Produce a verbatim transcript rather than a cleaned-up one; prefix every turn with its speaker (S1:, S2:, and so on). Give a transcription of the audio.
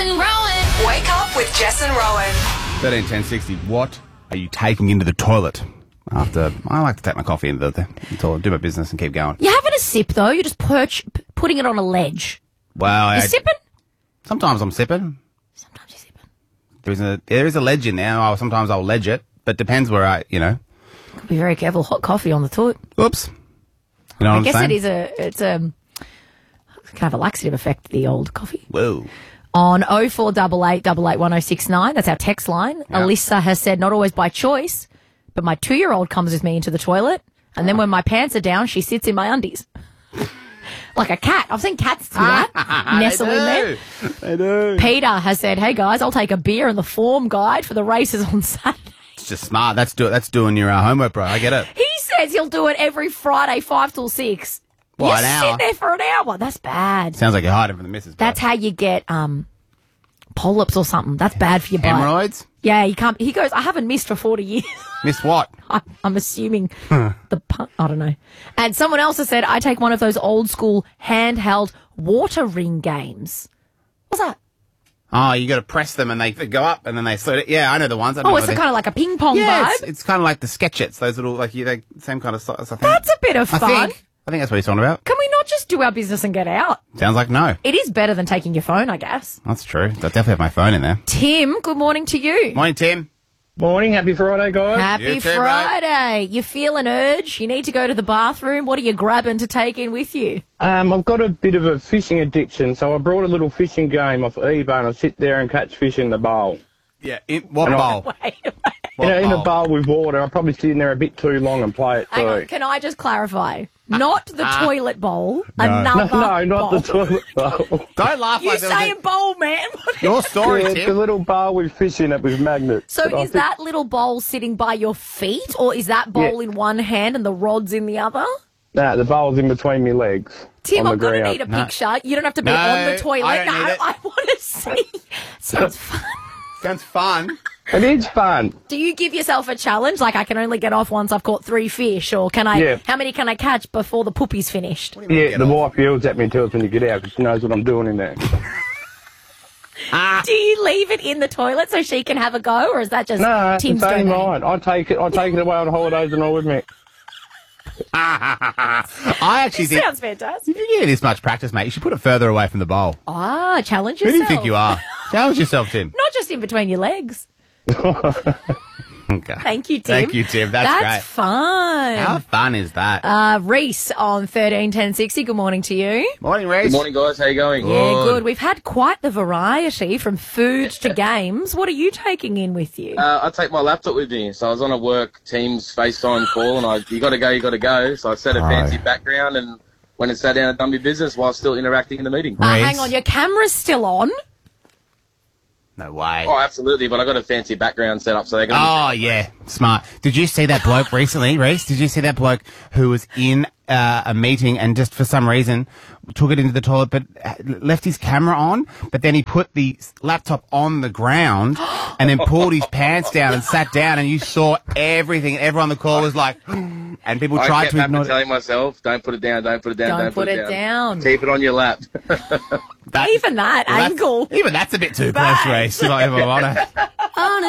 S1: and Rowan.
S2: Wake up with Jess and Rowan.
S3: thirteen ten sixty. What are you taking into the toilet? After I like to take my coffee into the, the toilet, do my business, and keep going.
S4: You're having a sip though. You're just perch, p- putting it on a ledge.
S3: Well,
S4: You're
S3: I,
S4: sipping.
S3: sometimes I'm sipping.
S4: Sometimes you're sipping.
S3: There's a there is a ledge in there. I'll, sometimes I'll ledge it, but depends where I, you know.
S4: Be very careful. Hot coffee on the toilet.
S3: Oops. You know what
S4: I
S3: I'm
S4: guess
S3: saying?
S4: it is a. It's a. It can have a laxative effect. The old coffee.
S3: Whoa.
S4: On oh four eight eight, eight eight one oh six nine, that's our text line.
S3: Yeah.
S4: Alyssa has said, not always by choice, but my two-year-old comes with me into the toilet, and then when my pants are down, she sits in my undies. Like a cat. I've seen cats do that. Nestle in there.
S3: They do.
S4: Peter has said, hey guys, I'll take a beer and the form guide for the races on Saturday.
S3: It's just smart. That's do that's doing your uh, homework, bro. I get it.
S4: He says he'll do it every Friday, five till six.
S3: What,
S4: you
S3: an
S4: sit
S3: hour?
S4: there for an hour. That's bad.
S3: Sounds like you're hiding from the missus. Bro.
S4: That's how you get um polyps or something. That's bad for your butt.
S3: Hemorrhoids.
S4: Yeah, you can't. He goes, I haven't missed for forty years.
S3: Missed what?
S4: I, I'm assuming the pu- I don't know. And someone else has said, I take one of those old school handheld water ring games. What's that?
S3: Oh, you got to press them and they go up and then they slow it. Yeah, I know the ones. I know
S4: Oh,
S3: what
S4: it's
S3: they-
S4: kind of like a ping pong
S3: Yeah,
S4: vibe.
S3: it's, it's kind of like the Sketchets. Those little like you, they same kind of size. I think.
S4: That's a bit of
S3: I
S4: fun.
S3: think. I think that's what he's talking about.
S4: Can we not just do our business and get out?
S3: Sounds like no.
S4: It is better than taking your phone, I guess.
S3: That's true. I definitely have my phone in there.
S4: Tim, good morning to you.
S3: Morning, Tim.
S5: Morning, happy Friday, guys.
S4: Happy
S3: You too, mate.
S4: Friday. You feel an urge? You need to go to the bathroom? What are you grabbing to take in with you?
S5: Um, I've got a bit of a fishing addiction, so I brought a little fishing game off eBay and I sit there and catch fish in the bowl.
S3: Yeah. In, what
S5: And I-
S3: bowl?
S4: Wait, wait.
S3: What
S5: you know, in a
S3: bowl?
S5: bowl with water. I'll probably sit in there a bit too long and play it
S4: Hang on,
S5: too.
S4: can I just clarify? Not the toilet bowl,
S3: No.
S4: another
S5: No, no, not
S4: bowl.
S5: the toilet bowl.
S3: Don't laugh
S4: You
S3: like there was
S4: saying
S3: a-
S4: bowl, man? What
S3: Your story,
S5: Yeah, it's a
S3: Tim.
S5: little bowl with fish in it with magnets.
S4: So
S5: But I
S4: is
S5: think-
S4: that little bowl sitting by your feet, or is that bowl
S5: Yeah.
S4: in one hand and the rod's in the other?
S5: Nah, the bowl's in between my legs.
S4: Tim,
S5: on
S4: I'm
S5: the
S4: going to
S5: ground.
S4: need a
S3: No.
S4: picture. You don't have to be
S3: No,
S4: on the toilet.
S3: I don't
S4: no,
S3: need it.
S4: I want to see. Sounds fun.
S3: Sounds fun.
S5: It is fun.
S4: Do you give yourself a challenge? Like, I can only get off once I've caught three fish, or can I?
S5: Yeah.
S4: How many can I catch before the poopy's finished?
S5: Yeah,
S3: Get
S5: the
S3: off.
S5: wife yells at me and tells me to get out because she knows what I'm doing in there.
S4: Do you leave it in the toilet so she can have a go, or is that just
S5: No,
S4: Tim's
S5: it's only
S4: domain?
S5: mine. I take it. I take it away on holidays and all with me.
S3: I actually think
S4: Sounds fantastic.
S3: if you get this much practice, mate, you should put it further away from the bowl.
S4: Ah, challenge
S3: Who
S4: yourself.
S3: do you think you are? Challenge yourself, Tim.
S4: Not just in between your legs.
S3: Okay.
S4: Thank you, Tim.
S3: Thank you, Tim. That's,
S4: That's
S3: great.
S4: fun.
S3: How fun is that?
S4: Uh, Reese on thirteen ten sixty. Good morning to you.
S3: Morning, Reece.
S6: Good morning, guys. How you going?
S4: Yeah, good. We've had quite the variety from food to games. What are you taking in with you?
S6: Uh, I take my laptop with me. So I was on a work Teams FaceTime call, and I you got to go, you got to go. So I set a
S3: Oh.
S6: fancy background and went and sat down and done my business while still interacting in the meeting.
S4: Uh,
S3: Reece.
S4: hang on, your camera's still on.
S3: No way.
S6: Oh, absolutely. But I got a fancy background set up, so they're going to.
S3: Oh, yeah. Smart. Did you see that bloke recently, Reese? Did you see that bloke who was in uh, a meeting and just for some reason took it into the toilet but left his camera on, but then he put the laptop on the ground and then pulled his pants down and sat down and you saw everything. Everyone on the call was like, and people
S6: I
S3: tried
S6: kept
S3: to
S6: having
S3: ignore
S6: to
S3: it.
S6: telling myself, don't put it down, don't put it down,
S4: Don't
S6: don't,
S4: put it down.
S6: Keep it on your lap.
S3: That-
S4: Even that
S3: that's-
S4: angle.
S3: Even that's a bit too close, Reese. If I ever want to.